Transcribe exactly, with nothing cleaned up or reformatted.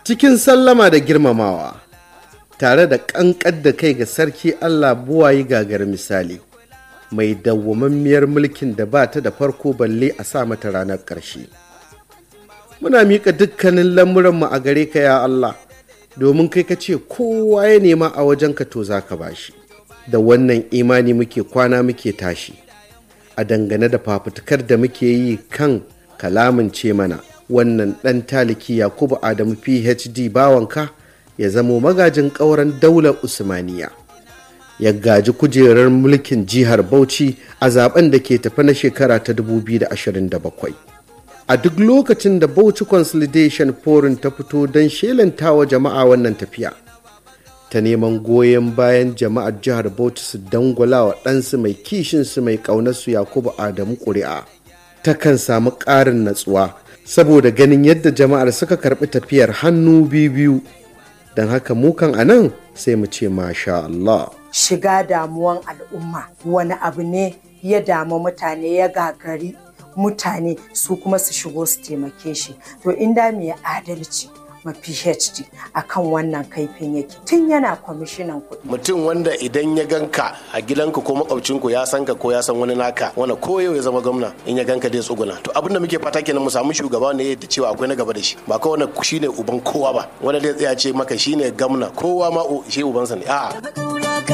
cikin sallama da girmamawa tare da ƙanƙar da kai ga sarki Allah buwayi gagar misali mai dawwamammiyar mulkin da ba ta da farko balle a sa mata ranar ƙarshe. Muna miƙa dukkanin lamuranmu a gare ka ya Allah, domin kai ka ce kowa ya nema a wajenka to za ka bashi. Da wannan imani muke kwana muke tashi a dangane da fafutukar da muke yi kan kalamin ce mana wannan ɗan taliki Yakubu Adamu P H D bawanka ya zamo magajin ƙauren daular Usmaniya, ya gaji kujerar mulkin jihar Bauchi a zaben da ke tafi na shekara ta dubu biyu da ashirin da bakwai. A duk lokacin da Bauchi Consolidation Forum ta fito don shelantawa jama'a wannan tafiya ta neman goyon bayan jama'ar jihar Bauchi su dangwala wa ɗansu mai kishinsu mai ƙaunarsu Yakubu Adamu ƙuri'a, takan samu ƙarin natsuwa saboda ganin yadda jama'ar suka karɓi tafiyar hannu biyu. Don haka mukan a nan sai mu ce masha Allah. Shiga damuwan al'umma wani abu ne ya damu mutane, ya gagari mutane su kuma su shigo su taimake shi. To inda mai adalci ma P H D akan wannan kaifin yake tun yana kwamishinan kuɗi. Mutum wanda idan ya ganka a gidanka ko makwabcinku ya san ka ko ya san wani naka wanda ko yau ya zama gwamna in ya ganka dai tsuguna. To abin da muke fata kenan mu samu shugaba ne yadda cewa akwai na gaba da shi, ba kawai wanda shine uban kowa ba, wanda zai tsaya ce maka shine gwamna kowa ma shi ubansa ne. A'a.